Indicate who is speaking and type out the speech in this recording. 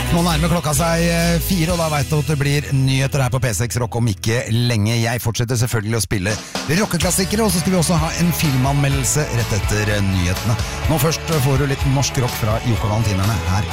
Speaker 1: Nå nærmer klokka seg 4, og da vet du at det blir nyheter her på P6 Rock om ikke lenge. Jeg fortsetter selvfølgelig å spille rockeklassikere, og så skal vi også ha en filmanmeldelse rett etter nyhetene. Nå først får du litt norsk rock fra Joko Valentinerne her.